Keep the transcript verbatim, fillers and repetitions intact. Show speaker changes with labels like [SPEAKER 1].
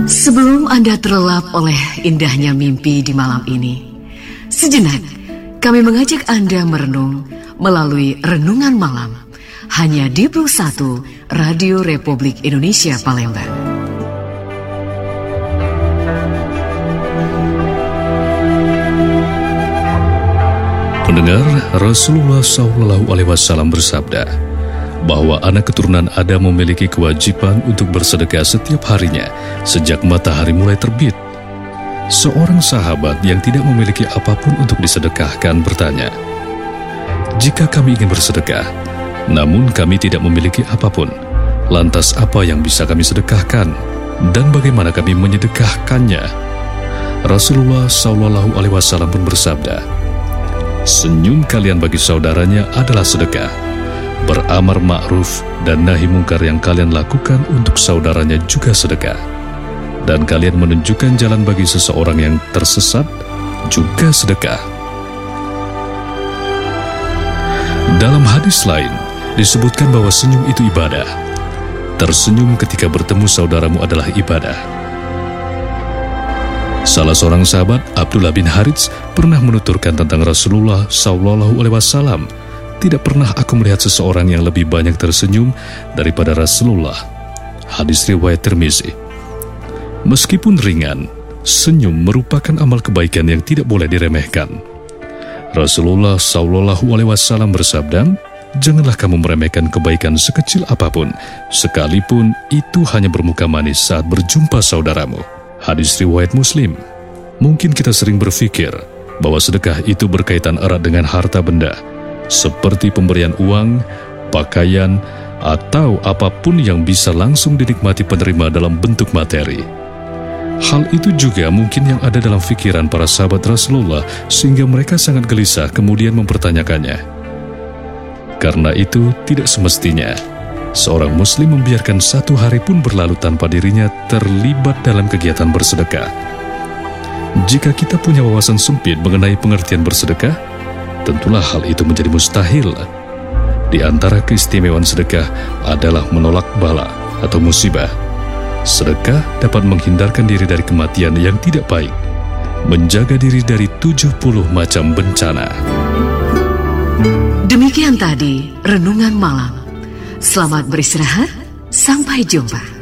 [SPEAKER 1] Sebelum Anda terlelap oleh indahnya mimpi di malam ini, sejenak kami mengajak Anda merenung melalui Renungan Malam hanya di Plus satu Radio Republik Indonesia Palembang.
[SPEAKER 2] Pendengar, Rasulullah shallallahu alaihi wasallam bersabda bahwa anak keturunan Adam memiliki kewajiban untuk bersedekah setiap harinya sejak matahari mulai terbit. Seorang sahabat yang tidak memiliki apapun untuk disedekahkan bertanya, "Jika kami ingin bersedekah, namun kami tidak memiliki apapun, lantas apa yang bisa kami sedekahkan dan bagaimana kami menyedekahkannya?" Rasulullah shallallahu alaihi wasallam pun bersabda, "Senyum kalian bagi saudaranya adalah sedekah. Beramar ma'ruf dan nahi mungkar yang kalian lakukan untuk saudaranya juga sedekah. Dan kalian menunjukkan jalan bagi seseorang yang tersesat juga sedekah." Dalam hadis lain disebutkan bahwa senyum itu ibadah. Tersenyum ketika bertemu saudaramu adalah ibadah. Salah seorang sahabat, Abdullah bin Harits, pernah menuturkan tentang Rasulullah shallallahu alaihi wasallam, "Tidak pernah aku melihat seseorang yang lebih banyak tersenyum daripada Rasulullah." Hadis riwayat Tirmizi. Meskipun ringan, senyum merupakan amal kebaikan yang tidak boleh diremehkan. Rasulullah shallallahu alaihi wasallam bersabda, "Janganlah kamu meremehkan kebaikan sekecil apapun, sekalipun itu hanya bermuka manis saat berjumpa saudaramu." Hadis riwayat Muslim. Mungkin kita sering berpikir bahwa sedekah itu berkaitan erat dengan harta benda, seperti pemberian uang, pakaian, atau apapun yang bisa langsung dinikmati penerima dalam bentuk materi. Hal itu juga mungkin yang ada dalam pikiran para sahabat Rasulullah, sehingga mereka sangat gelisah kemudian mempertanyakannya. Karena itu, tidak semestinya seorang muslim membiarkan satu hari pun berlalu tanpa dirinya terlibat dalam kegiatan bersedekah. Jika kita punya wawasan sempit mengenai pengertian bersedekah, tentulah hal itu menjadi mustahil. Di antara keistimewaan sedekah adalah menolak bala atau musibah. Sedekah dapat menghindarkan diri dari kematian yang tidak baik, menjaga diri dari tujuh puluh macam bencana.
[SPEAKER 1] Demikian tadi Renungan Malam. Selamat beristirahat, sampai jumpa.